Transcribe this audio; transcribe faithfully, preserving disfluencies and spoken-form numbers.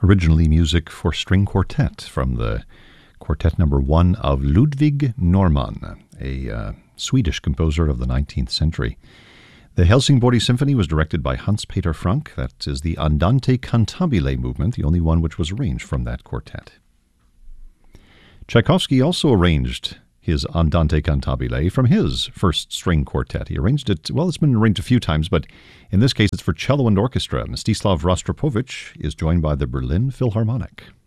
Originally music for string quartet from the quartet number one of Ludwig Norman, a uh, Swedish composer of the nineteenth century. The Helsingborg Symphony was directed by Hans-Peter Frank. That is the Andante Cantabile movement, the only one which was arranged from that quartet. Tchaikovsky also arranged his Andante Cantabile from his first string quartet. He arranged it, well, it's been arranged a few times, but in this case it's for cello and orchestra. Mstislav Rostropovich is joined by the Berlin Philharmonic.